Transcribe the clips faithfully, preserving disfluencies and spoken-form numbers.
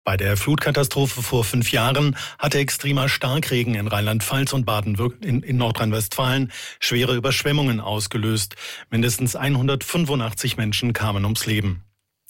Bei der Flutkatastrophe vor fünf Jahren hatte extremer Starkregen in Rheinland-Pfalz und Baden in, in Nordrhein-Westfalen schwere Überschwemmungen ausgelöst. Mindestens hundertfünfundachtzig Menschen kamen ums Leben.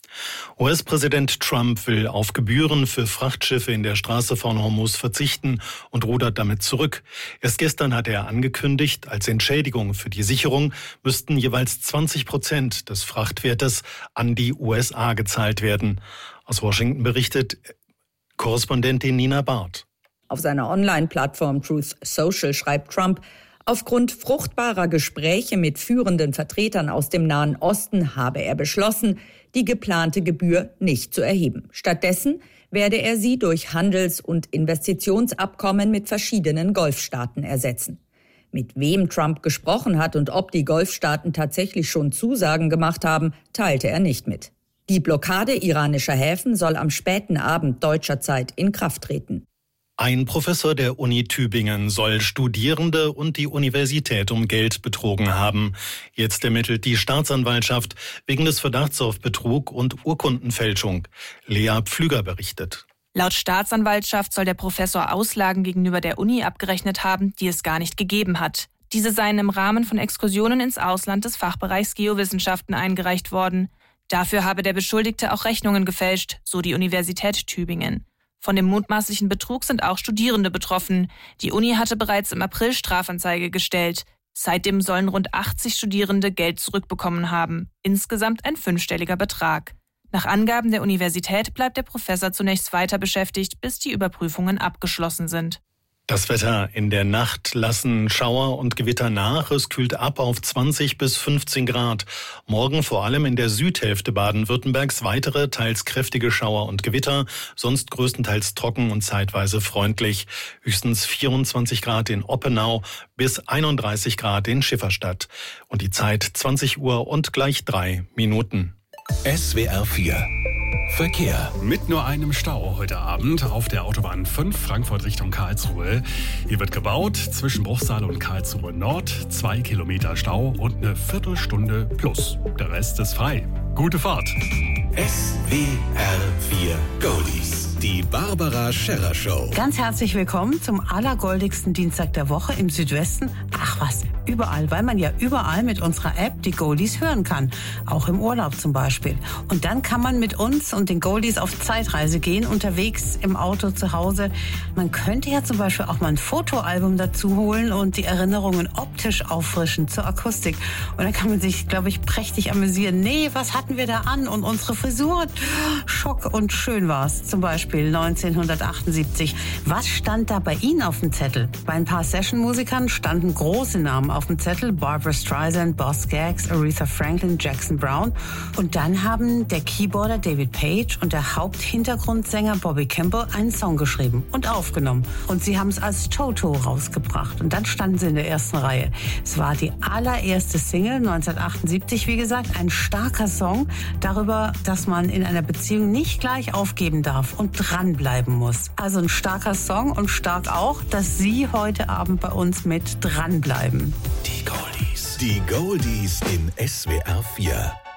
U S-Präsident Trump will auf Gebühren für Frachtschiffe in der Straße von Hormuz verzichten und rudert damit zurück. Erst gestern hatte er angekündigt, als Entschädigung für die Sicherung müssten jeweils zwanzig Prozent des Frachtwertes an die U S A gezahlt werden. Aus Washington berichtet Korrespondentin Nina Barth. Auf seiner Online-Plattform Truth Social schreibt Trump, aufgrund fruchtbarer Gespräche mit führenden Vertretern aus dem Nahen Osten habe er beschlossen, die geplante Gebühr nicht zu erheben. Stattdessen werde er sie durch Handels- und Investitionsabkommen mit verschiedenen Golfstaaten ersetzen. Mit wem Trump gesprochen hat und ob die Golfstaaten tatsächlich schon Zusagen gemacht haben, teilte er nicht mit. Die Blockade iranischer Häfen soll am späten Abend deutscher Zeit in Kraft treten. Ein Professor der Uni Tübingen soll Studierende und die Universität um Geld betrogen haben. Jetzt ermittelt die Staatsanwaltschaft wegen des Verdachts auf Betrug und Urkundenfälschung. Lea Pflüger berichtet. Laut Staatsanwaltschaft soll der Professor Auslagen gegenüber der Uni abgerechnet haben, die es gar nicht gegeben hat. Diese seien im Rahmen von Exkursionen ins Ausland des Fachbereichs Geowissenschaften eingereicht worden. Dafür habe der Beschuldigte auch Rechnungen gefälscht, so die Universität Tübingen. Von dem mutmaßlichen Betrug sind auch Studierende betroffen. Die Uni hatte bereits im April Strafanzeige gestellt. Seitdem sollen rund achtzig Studierende Geld zurückbekommen haben. Insgesamt ein fünfstelliger Betrag. Nach Angaben der Universität bleibt der Professor zunächst weiter beschäftigt, bis die Überprüfungen abgeschlossen sind. Das Wetter: In der Nacht lassen Schauer und Gewitter nach. Es kühlt ab auf zwanzig bis fünfzehn Grad. Morgen vor allem in der Südhälfte Baden-Württembergs weitere, teils kräftige Schauer und Gewitter. Sonst größtenteils trocken und zeitweise freundlich. Höchstens vierundzwanzig Grad in Oppenau bis einunddreißig Grad in Schifferstadt. Und die Zeit zwanzig Uhr und gleich drei Minuten. S W R vier Verkehr. Mit nur einem Stau heute Abend auf der Autobahn fünf Frankfurt Richtung Karlsruhe. Hier wird gebaut zwischen Bruchsal und Karlsruhe Nord. Zwei Kilometer Stau und eine Viertelstunde plus. Der Rest ist frei. Gute Fahrt. S W R vier Goldies. Die Barbara Scherrer Show. Ganz herzlich willkommen zum allergoldigsten Dienstag der Woche im Südwesten. Ach was, überall, weil man ja überall mit unserer App die Goldies hören kann. Auch im Urlaub zum Beispiel. Und dann kann man mit uns und den Goldies auf Zeitreise gehen, unterwegs, im Auto, zu Hause. Man könnte ja zum Beispiel auch mal ein Fotoalbum dazu holen und die Erinnerungen optisch auffrischen zur Akustik. Und dann kann man sich, glaube ich, prächtig amüsieren. Nee, was hatten wir da an? Und unsere Frisuren? Schock und schön war's. Zum Beispiel neunzehnhundertachtundsiebzig. Was stand da bei Ihnen auf dem Zettel? Bei ein paar Session-Musikern standen große Namen auf dem Zettel. Barbra Streisand, Boz Scaggs, Aretha Franklin, Jackson Brown. Und dann haben der Keyboarder David Page und der Haupthintergrundsänger Bobby Campbell einen Song geschrieben und aufgenommen. Und sie haben es als Toto rausgebracht. Und dann standen sie in der ersten Reihe. Es war die allererste Single, neunzehnhundertachtundsiebzig, wie gesagt. Ein starker Song darüber, dass man in einer Beziehung nicht gleich aufgeben darf und dranbleiben muss. Also ein starker Song und stark auch, dass Sie heute Abend bei uns mit dranbleiben. Die Goldies. Die Goldies in S W R vier.